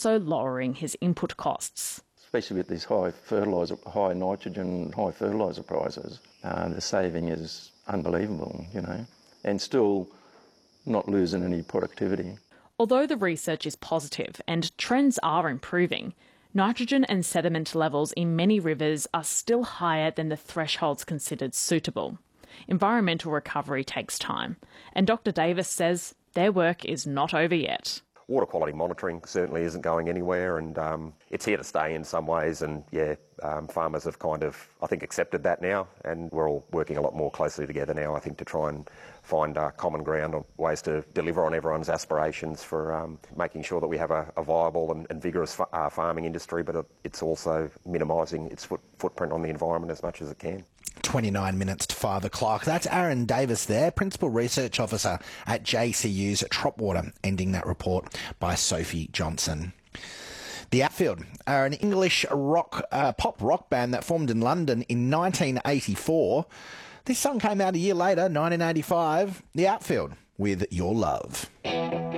also lowering his input costs. Especially with these high nitrogen, high fertiliser prices, the saving is unbelievable, and still not losing any productivity. Although the research is positive and trends are improving, nitrogen and sediment levels in many rivers are still higher than the thresholds considered suitable. Environmental recovery takes time, and Dr Davis says their work is not over yet. Water quality monitoring certainly isn't going anywhere, and it's here to stay in some ways, and farmers have kind of, I think, accepted that now, and we're all working a lot more closely together now, I think, to try and find common ground on ways to deliver on everyone's aspirations for making sure that we have a viable and vigorous farming industry, but it's also minimising its footprint on the environment as much as it can. 29 minutes to 5 o'clock. That's Aaron Davis there, Principal Research Officer at JCU's Tropwater, ending that report by Sophie Johnson. The Outfield are an English pop rock band that formed in London in 1984. This song came out a year later, 1985. The Outfield with Your Love.